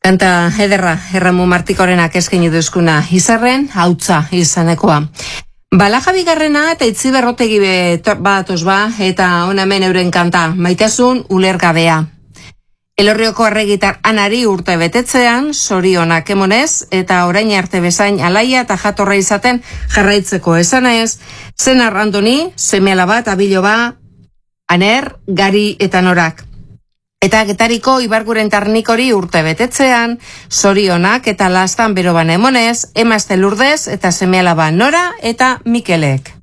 Kanta ederra, Erramu Martikorenak eskaini duzkuna izarren, hautza izanekoa. Balaja bigarrena eta itzi berrotegi batoz eta hona hemen euren kanta, maitasun ulergabea. Elorrioko arregitar Anari urte betetzean, zorionak emonez, eta orain arte bezain alaia eta jatorra izaten jarraitzeko esanez, Senar Andoni, seme-alaba bat, abiloba, Aner, Gari eta Norak. Eta Getariko Ibarguren Tarnikori urte betetzean, zorionak eta lastan beroban emonez, Emazte Lurdez eta seme-alaba Nora eta Mikelek.